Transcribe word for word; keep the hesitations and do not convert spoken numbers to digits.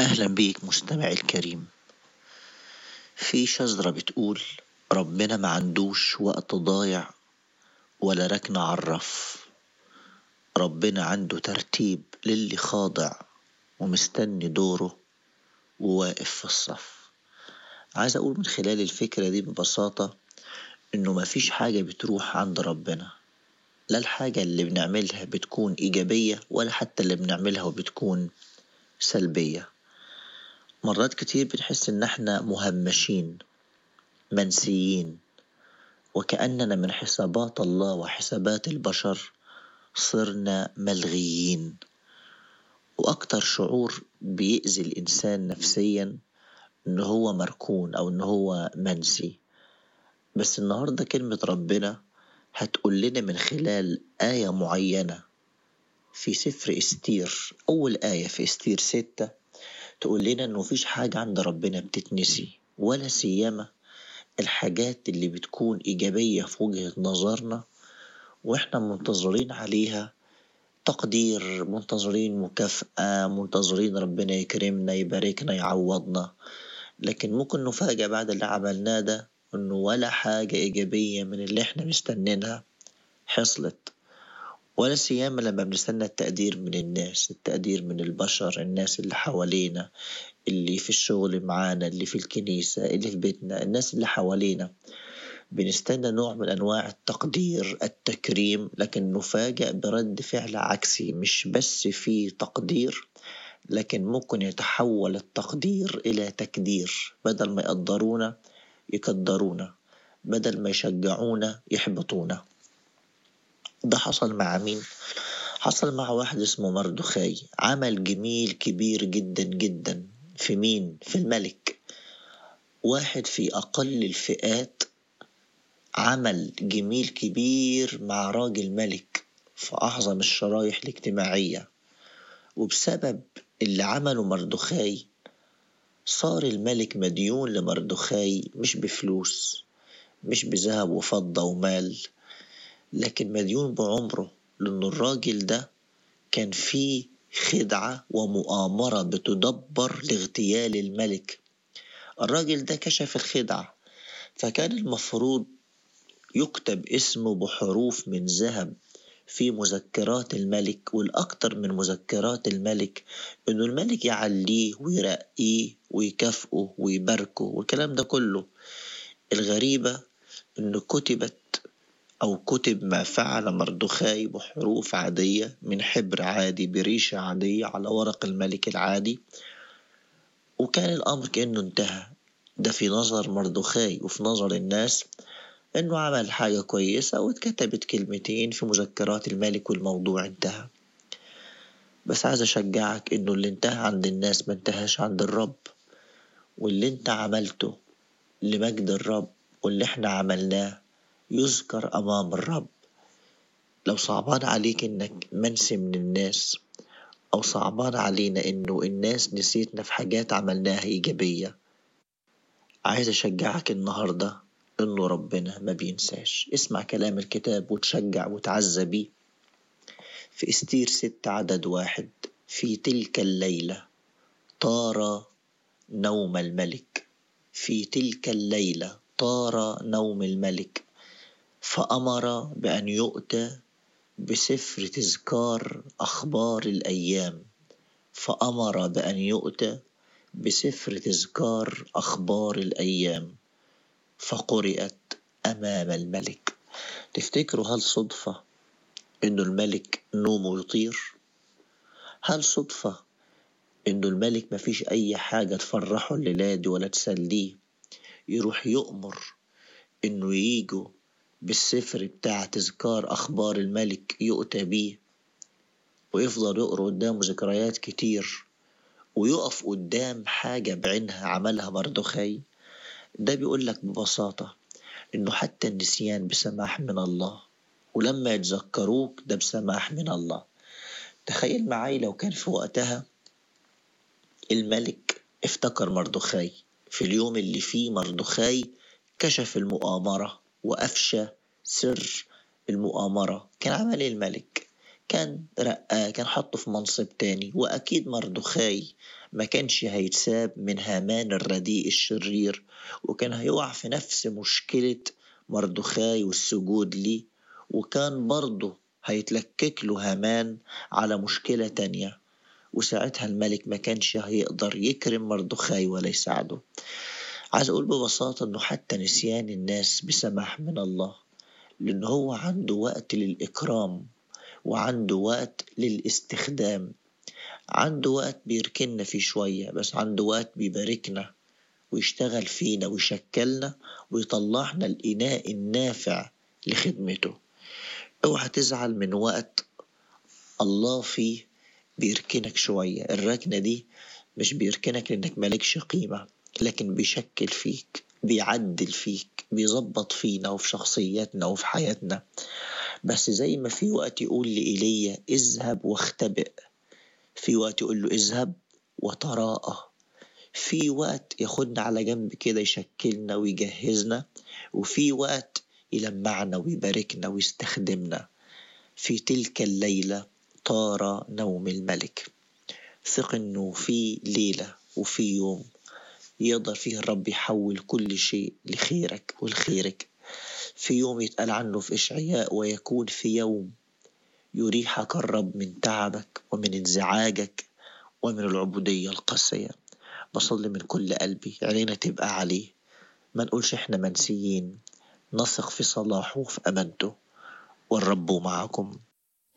أهلا بيك مستمعي الكريم. في شذرة بتقول ربنا ما عندوش وقت ضايع ولا ركن عرف. ربنا عنده ترتيب للي خاضع ومستني دوره وواقف في الصف. عايز أقول من خلال الفكرة دي ببساطة إنه مفيش حاجة بتروح عند ربنا، لا الحاجة اللي بنعملها بتكون إيجابية ولا حتى اللي بنعملها وبتكون سلبية. مرات كتير بنحس إن احنا مهمشين منسيين، وكأننا من حسابات الله وحسابات البشر صرنا ملغيين. وأكتر شعور بيأذي الإنسان نفسيا إنه هو مركون أو إنه هو منسي. بس النهاردة كلمة ربنا هتقول لنا من خلال آية معينة في سفر استير، أول آية في استير ستة، تقول لنا إنه مفيش حاجة عند ربنا بتتنسي، ولا سيما الحاجات اللي بتكون إيجابية في وجهة نظرنا وإحنا منتظرين عليها تقدير، منتظرين مكافأة، منتظرين ربنا يكرمنا يباركنا يعوضنا. لكن ممكن نفاجأ بعد اللي عملناه ده إنه ولا حاجة إيجابية من اللي إحنا مستنينها حصلت، ولا سيما لما بنستنى التقدير من الناس، التقدير من البشر، الناس اللي حوالينا، اللي في الشغل معانا، اللي في الكنيسة، اللي في بيتنا، الناس اللي حوالينا. بنستنى نوع من أنواع التقدير التكريم، لكن نفاجأ برد فعل عكسي. مش بس في تقدير، لكن ممكن يتحول التقدير إلى تكدير. بدل ما يقدرونا يكدرونا، بدل ما يشجعونا يحبطونا. ده حصل مع مين؟ حصل مع واحد اسمه مردخاي، عمل جميل كبير جدا جدا. في مين؟ في الملك. واحد في أقل الفئات عمل جميل كبير مع راجل ملك في أعظم الشرايح الاجتماعية، وبسبب اللي عمله مردخاي صار الملك مديون لمردخاي، مش بفلوس، مش بذهب وفضة ومال، لكن مديون بعمره. لأن الراجل ده كان فيه خدعة ومؤامرة بتدبر لاغتيال الملك. الراجل ده كشف الخدعة، فكان المفروض يكتب اسمه بحروف من ذهب في مذكرات الملك، والأكثر من مذكرات الملك إنه الملك يعليه ويرقيه ويكافئه ويباركه والكلام ده كله. الغريبة إنه كتبت أو كتب ما فعل مردخاي بحروف عادية من حبر عادي بريشة عادية على ورق الملك العادي، وكان الأمر كأنه انتهى. ده في نظر مردخاي، وفي نظر الناس انه عمل حاجة كويسة واتكتبت كلمتين في مذكرات الملك والموضوع انتهى. بس عايز اشجعك انه اللي انتهى عند الناس ما انتهاش عند الرب. واللي انت عملته لمجد الرب واللي احنا عملناه يذكر امام الرب. لو صعبان عليك انك منسي من الناس، او صعبان علينا انه الناس نسيتنا في حاجات عملناها ايجابية، عايز أشجعك النهاردة إنه ربنا ما بينساش. اسمع كلام الكتاب وتشجع وتعزى بيه. في استير ست عدد واحد، في تلك الليلة طار نوم الملك. في تلك الليلة طار نوم الملك، فأمر بأن يؤتى بسفر تذكار أخبار الأيام. فأمر بأن يؤتى بسفر تذكار أخبار الأيام، فقرأت أمام الملك. تفتكروا هل صدفة إنه الملك نومه يطير؟ هل صدفة إنه الملك ما فيش أي حاجة تفرحه الليلة دي ولا تسليه يروح يؤمر إنه ييجوا بالسفر بتاع تذكار أخبار الملك يؤتى بيه، ويفضل يقرأ قدامه ذكريات كتير، ويقف قدام حاجة بعينها عملها مردخاي؟ ده بيقول لك ببساطة إنه حتى النسيان بسماح من الله، ولما يتذكروك ده بسماح من الله. تخيل معي لو كان في وقتها الملك افتكر مردخاي في اليوم اللي فيه مردخاي كشف المؤامرة وأفشى سر المؤامرة، كان عمل إيه الملك؟ كان رقاه، كان حطه في منصب تاني. وأكيد مردخاي ما كانش هيتساب من هامان الرديء الشرير، وكان هيقع في نفس مشكلة مردخاي والسجود ليه، وكان برضه هيتلكك له هامان على مشكلة تانية، وساعتها الملك ما كانش هيقدر يكرم مردخاي ولا يساعده. عايز أقول ببساطة إنه حتى نسيان الناس بسماح من الله، لأن هو عنده وقت للإكرام وعنده وقت للاستخدام. عنده وقت بيركننا فيه شوية، بس عنده وقت بيباركنا ويشتغل فينا ويشكلنا ويطلعنا الإناء النافع لخدمته. اوعى تزعل من وقت الله فيه بيركنك شوية. الركنة دي مش بيركنك لأنك مالكش قيمة، لكن بيشكل فيك، بيعدل فيك، بيظبط فينا وفي شخصياتنا وفي حياتنا. بس زي ما في وقت يقول لإيليا اذهب واختبئ، في وقت يقول له اذهب وتراءى، في وقت ياخدنا على جنب كده يشكلنا ويجهزنا، وفي وقت يلمعنا ويباركنا ويستخدمنا. في تلك الليلة طار نوم الملك. ثق انه في ليلة وفي يوم يقدر فيه الرب يحول كل شيء لخيرك ولخيرك. في يوم يتقال عنه في إشعياء ويكون في يوم يريحك الرب من تعبك ومن انزعاجك ومن العبودية القاسية. بصلي من كل قلبي علينا تبقى عليه، ما نقولش احنا منسيين، نثق في صلاحه وفي أمانته، والرب معكم.